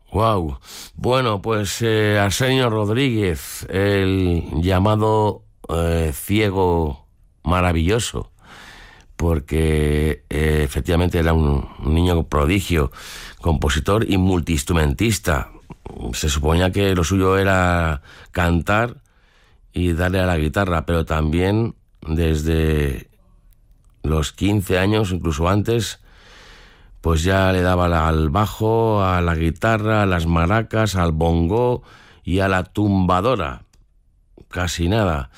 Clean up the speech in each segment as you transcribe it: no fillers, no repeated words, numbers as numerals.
Wow. Bueno, pues Arsenio Rodríguez, el llamado ciego maravilloso, porque efectivamente era un niño prodigio, compositor y multiinstrumentista. Se suponía que lo suyo era cantar y darle a la guitarra, pero también desde los 15 años, incluso antes, pues ya le daba al bajo, a la guitarra, a las maracas, al bongo y a la tumbadora. Casi nada.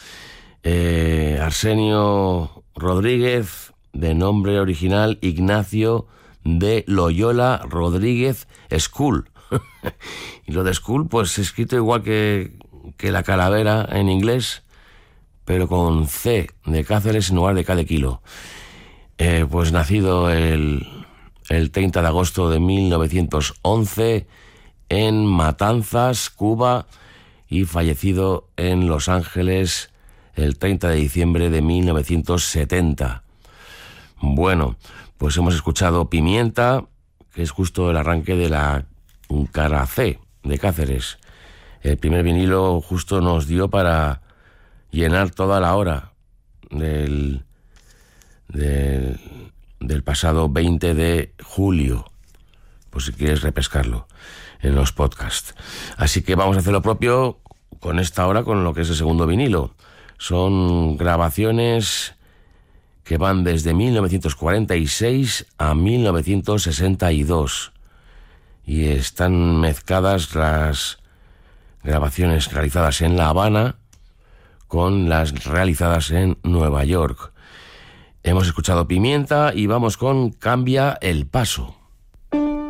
Arsenio Rodríguez, de nombre original Ignacio de Loyola Rodríguez School. Y lo de School, pues escrito igual que la calavera en inglés, pero con C de Cáceres en lugar de K de kilo. Pues nacido el 30 de agosto de 1911 en Matanzas, Cuba, y fallecido en Los Ángeles el 30 de diciembre de 1970. Bueno, pues hemos escuchado Pimienta, que es justo el arranque de la cara C de Cáceres. El primer vinilo justo nos dio para llenar toda la hora del pasado 20 de julio, pues si quieres repescarlo en los podcasts. Así que vamos a hacer lo propio con esta hora, con lo que es el segundo vinilo. Son grabaciones que van desde 1946 a 1962 y están mezcladas las grabaciones realizadas en La Habana con las realizadas en Nueva York. Hemos escuchado Pimienta y vamos con Cambia el Paso.